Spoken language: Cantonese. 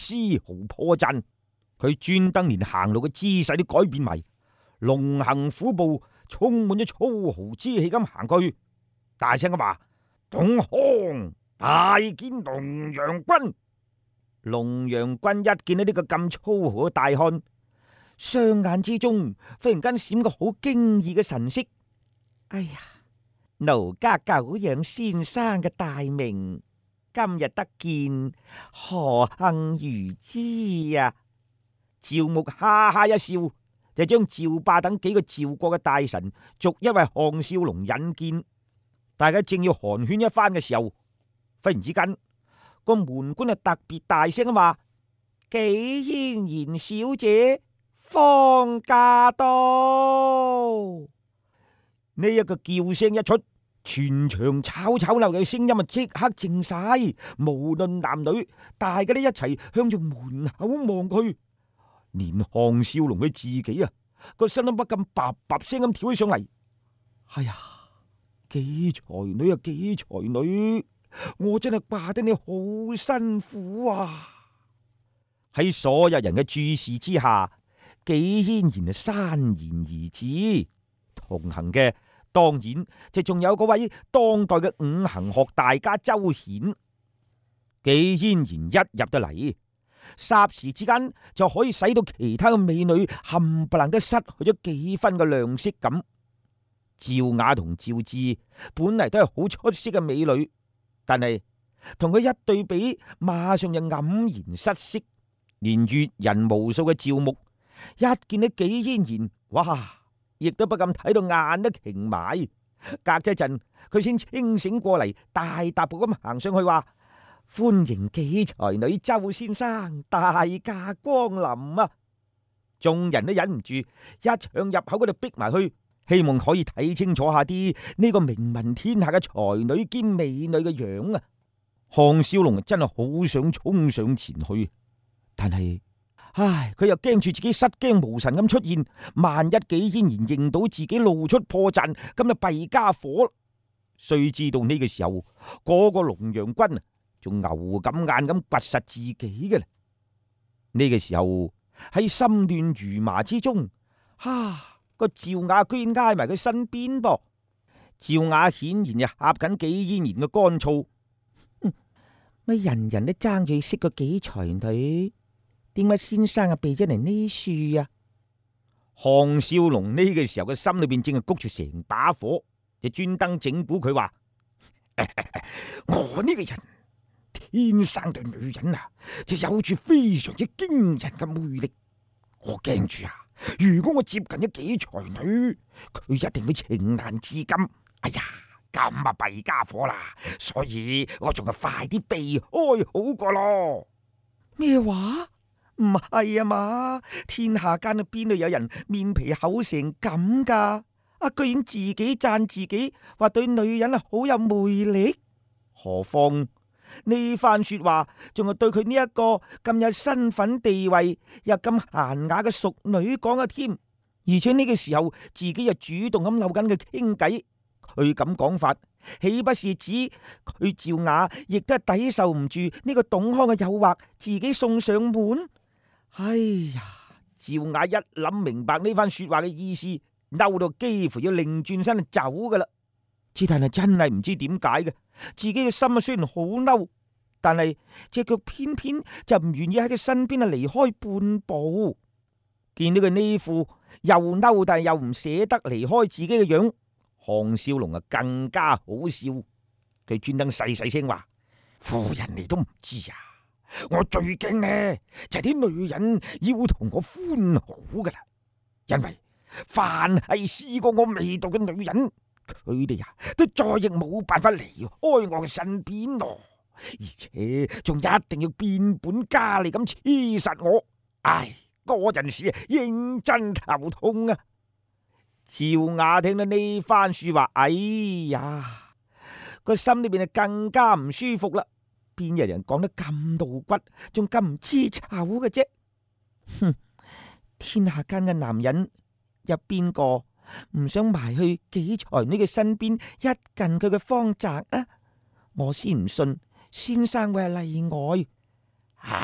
絲毫破綻。佢專登連行路嘅姿勢都改變埋，龍行虎步，充滿咗粗豪之氣咁行過去，大聲咁話：董康大見龍陽君。龍陽君一見到呢個咁粗豪嘅大漢，雙眼之中忽然間閃個好驚異嘅神色。哎呀，奴家久仰先生嘅大名，今日得見，何幸如之啊！趙牧哈哈一笑，就將趙霸等幾個趙國嘅大臣逐一為項少龍引見。大家正要寒暄一番嘅時候，忽然之間個門官就特別大聲咁話：紀嫣然小姐方駕到。呢一個叫聲一出，全場吵吵鬧嘅聲音啊即刻靜晒，無論男女，大家都一齊向住門口望去。連項少龍佢自己啊，個心都不禁叭叭聲咁跳起上嚟。哎呀，幾才女啊，幾才女！我真係霸得你好辛苦啊！喺所有人嘅注視之下，紀嫣然啊潸然而至，同行嘅當然就仲有嗰位當代嘅五行學大家周顯。紀嫣然一入到嚟，霎時之間就可以使到其他嘅美女冚唪唥都失去咗幾分嘅亮色咁。趙雅同趙志本嚟都係好出色嘅美女，但係同佢一對比，馬上就黯然失色。連閱人無數嘅趙牧一見到紀嫣然，哇，亦都不禁睇到眼都擎埋。隔咗一陣，佢先清醒過嚟，大踏步咁行上去話：歡迎紀才女周先生大駕光臨啊！眾人都忍唔住一搶入口嗰度逼埋去，希望可以睇清楚下啲呢個名聞天下嘅才女兼美女嘅樣啊！項少龍真係好想衝上前去，但係唉，佢又驚住自己失驚無神咁出現，萬一紀嫣然認到自己露出破綻，咁就弊家伙。誰知道呢個時候，嗰個龍陽君仲牛咁眼咁掘實自己嘅咧。呢個時候喺心亂如麻之中，個趙雅居然挨埋佢身邊噃。趙雅顯然就呷緊紀嫣然嘅乾燥。乜人人都爭住識個紀才女，點解先生啊避咗嚟呢樹啊？項少龍呢個時候嘅心裏邊正係谷住成把火，就專登整蠱佢話：我呢個人天生對女人啊，就有住非常之驚人嘅魅力。我驚住啊，如果我接近咗紀才女，佢一定會情難自禁。哎呀，咁啊弊家伙啦！所以我仲係快啲避開好過咯。咩話？唔係啊嘛？天下間啊邊度有人面皮厚成咁噶？居然自己讚自己話對女人啊好有魅力，何況呢番說話仲係對佢呢一個咁有身份地位又咁嫻雅嘅淑女講嘅添，而且呢個時候自己又主動咁溜緊佢傾偈，佢咁講法，豈不是指佢趙雅亦都係抵受唔住呢個董康嘅誘惑，自己送上門？哎呀，趙雅一諗明白呢番說話嘅意思，嬲到幾乎要擰轉身走噶啦。只但係真係唔知點解嘅，自己嘅心啊雖然好嬲，但係隻腳偏偏就唔願意喺佢身邊啊離開半步。見到佢呢副又嬲但係又唔捨得離開自己嘅樣，項少龍啊更加好笑。佢專登細細聲話：夫人你都唔知啊，我最驚呢就係啲女人要同我歡好噶啦，因為凡係試過我味道嘅女人，佢哋啊都再亦冇辦法離開我嘅身邊咯，而且仲一定要變本加厲咁黐實我。唉，嗰陣時認真頭痛啊！趙雅聽到呢番說話，哎呀，個心裏邊就更加唔舒服啦。邊有人講得咁露骨，仲咁唔知醜嘅啫？哼，天下間嘅男人有邊個唔想埋去紀才女嘅身邊，一近佢嘅芳澤啊？我先唔信先生會係例外。